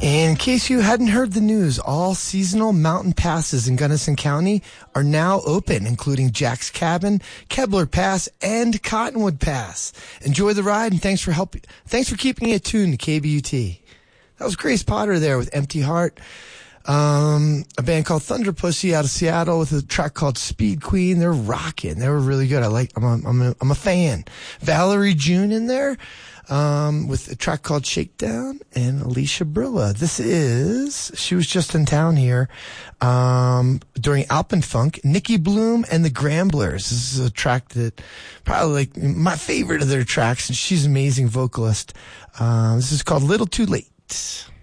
And in case you hadn't heard the news, all seasonal mountain passes in Gunnison County are now open, including Jack's Cabin, Kebler Pass, and Cottonwood Pass. Enjoy the ride, and thanks for keeping it tuned to KBUT. That was Grace Potter there with Empty Heart. A band called Thunder Pussy out of Seattle with a track called Speed Queen. They're rocking. They were really good. I'm a fan. Valerie June in there. With a track called Shakedown, and Alicia Brilla. She was just in town here, during Alpenfunk. Nikki Bloom and the Gramblers. This is a track that probably my favorite of their tracks, and she's an amazing vocalist. This is called Little Too Late.